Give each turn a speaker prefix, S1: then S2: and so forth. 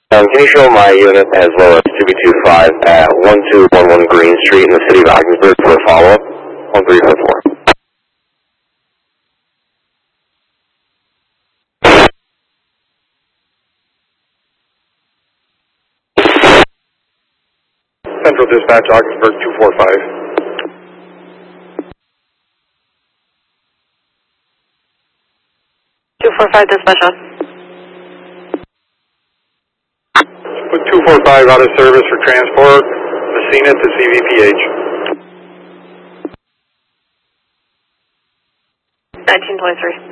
S1: Can you show my unit as well as 2B25 at 1211 Green Street in the city of Ogdensburg for a follow-up? 1344.
S2: Central Dispatch, Ogdensburg 245.
S3: Dispatch on.
S2: Put 245 out of service for transport, Messina to CVPH.
S3: 1923.